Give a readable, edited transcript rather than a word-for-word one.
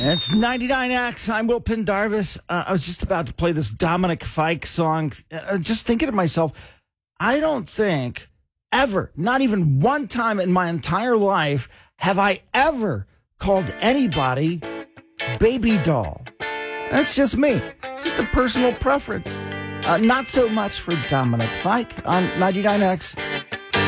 It's 99X. I'm Will Pendarvis. I was just about to play this Dominic Fike song. Just thinking to myself, I don't think ever, not even one time in my entire life, have I ever called anybody baby doll. That's just me. Just a personal preference. Not so much for Dominic Fike on 99X.